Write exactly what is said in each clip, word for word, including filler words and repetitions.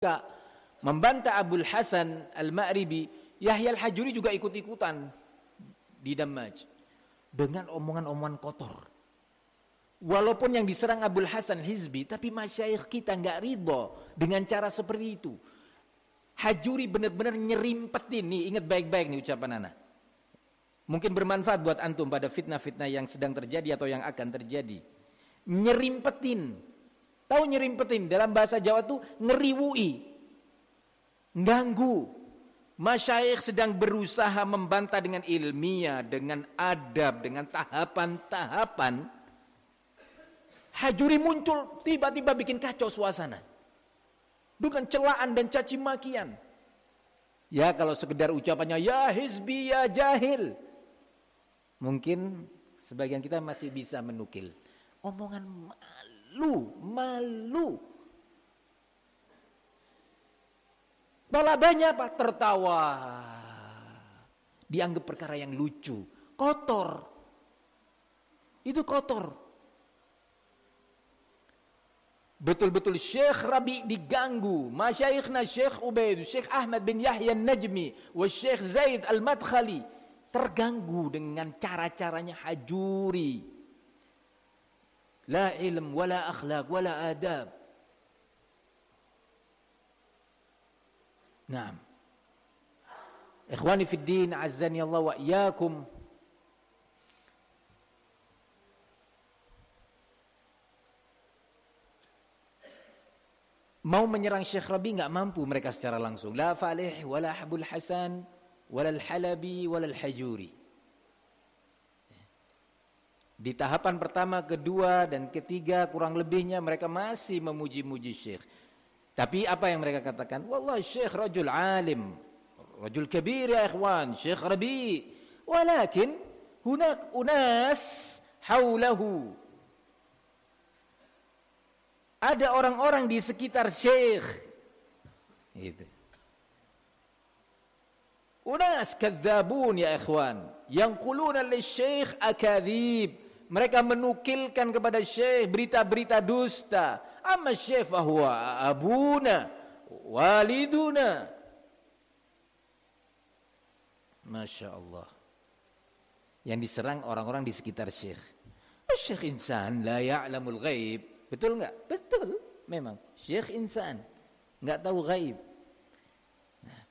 membantah Abul Hasan Al-Ma'ribi, Yahya Al-Hajuri juga ikut-ikutan di Dammaj dengan omongan-omongan kotor. Walaupun yang diserang Abul Hasan Hizbi, tapi masyayikh kita enggak ridho dengan cara seperti itu. Hajuri benar-benar nyerimpetin, nih ingat baik-baik nih ucapan anak. Mungkin bermanfaat buat antum pada fitnah-fitnah yang sedang terjadi atau yang akan terjadi. Nyerimpetin. Tahu nyerimpetin? Dalam bahasa Jawa tuh ngeriwui. Ganggu. Masyayikh sedang berusaha membantah dengan ilmiah, dengan adab, dengan tahapan-tahapan. Hajuri muncul tiba-tiba bikin kacau suasana. Bukan celaan dan caci makian. Ya kalau sekedar ucapannya ya hizbi ya jahil. Mungkin sebagian kita masih bisa menukil. Omongan malu, malu. Balabanya apa? Tertawa. Dianggap perkara yang lucu. Kotor. Itu kotor. Betul-betul Syekh Rabi diganggu. Masyayikhna Syekh Ubaid, Syekh Ahmad bin Yahya Najmi, wa Syekh Zaid Al-Madkhali terganggu dengan cara-caranya Hajuri. La ilm, wala akhlaq, wala adab. Naam. Ikhwani fid din, azzani Allah wa iyyakum. Mau menyerang Syekh Rabi enggak mampu mereka secara langsung. La Falih wala Abul Hasan wala Al-Halabi wala Al-Hajuri. Di tahapan pertama, kedua dan ketiga kurang lebihnya mereka masih memuji-muji Syekh. Tapi apa yang mereka katakan? Wallahi Syekh rajul alim, rajul kabir ya ikhwan, Syekh Rabi. Walakin hunak unas haulahu. Ada orang-orang di sekitar Syekh. Gitu. Unas kadzabun ya ikhwan, yanquluna lisyekh akadzib. Mereka menukilkan kepada Syekh berita-berita dusta. Amma Syekh fahuwa abuna, waliduna. Masya Allah. Yang diserang orang-orang di sekitar Syekh. Syekh insan la ya'lamul ghaib. Betul enggak? Betul, memang. Syekh insan, enggak tahu gaib. Nah,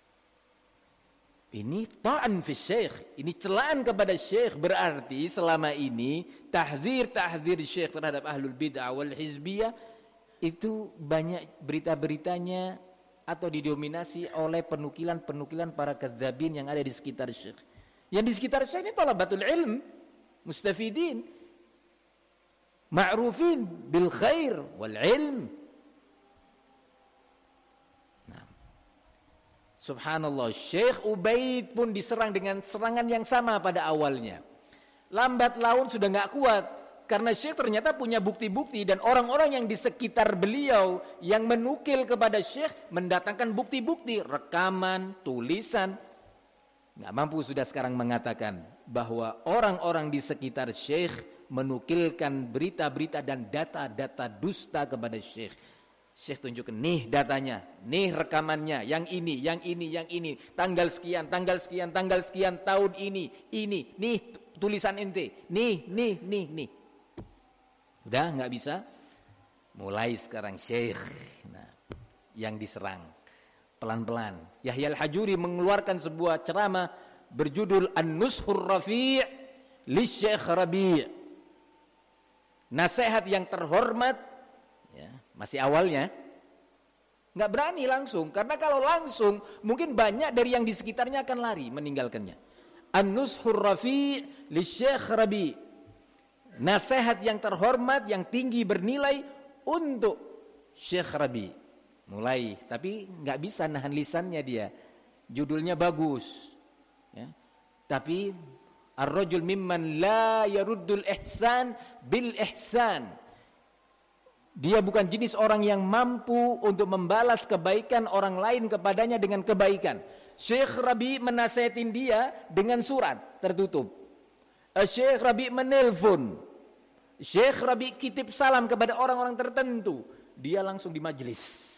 ini ta'an fi syekh, ini celaan kepada syekh, berarti selama ini tahdzir-tahdzir syekh terhadap ahlul bid'ah wal hizbiyah itu banyak berita-beritanya atau didominasi oleh penukilan-penukilan para kadzabin yang ada di sekitar syekh. Yang di sekitar syekh ini talabatul ilm, mustafidin, ma'rufin bil khair wal ilm. Nah. Subhanallah, Syekh Ubaid pun diserang dengan serangan yang sama pada awalnya. Lambat laun sudah enggak kuat karena Syekh ternyata punya bukti-bukti dan orang-orang yang di sekitar beliau yang menukil kepada Syekh mendatangkan bukti-bukti, rekaman, tulisan. Enggak mampu sudah sekarang mengatakan bahwa orang-orang di sekitar Syekh menukilkan berita-berita dan data-data dusta kepada Syekh. Syekh tunjukkan, nih datanya, nih rekamannya, yang ini, yang ini, yang ini, tanggal sekian, tanggal sekian, tanggal sekian, tahun ini, ini, nih tulisan ente, nih, nih, nih, nih. Udah nggak bisa? Mulai sekarang Syekh, nah, yang diserang pelan-pelan. Yahya Al-Hajuri mengeluarkan sebuah ceramah berjudul An-Nushur Rafi' li Syekh Rabi'. Nasihat yang terhormat, ya, masih awalnya, nggak berani langsung, karena kalau langsung mungkin banyak dari yang di sekitarnya akan lari meninggalkannya. An-Nushur Rafi' li Syekh Rabi', nasihat yang terhormat, yang tinggi bernilai untuk Syekh Rabi'. Mulai, tapi nggak bisa nahan lisannya dia. Judulnya bagus, ya, tapi Ar-rajul mimman la yaruddul ihsan bil ihsan. Dia bukan jenis orang yang mampu untuk membalas kebaikan orang lain kepadanya dengan kebaikan. Syekh Rabi menasihatin dia dengan surat tertutup. Syekh Rabi menelpon. Syekh Rabi kitip salam kepada orang-orang tertentu. Dia langsung di majelis.